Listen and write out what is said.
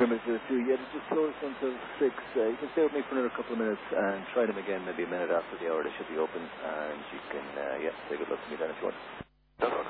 Mr. Sue. Yeah, it's just closed until 6. You can stay with me for another couple of minutes and try them again maybe a minute after the hour. They should be open, and you can, say good luck to me then if you want.